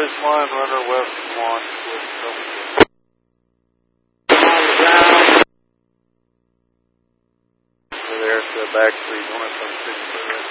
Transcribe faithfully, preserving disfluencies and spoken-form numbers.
this line runner west from launch with there's the back three, one of them six.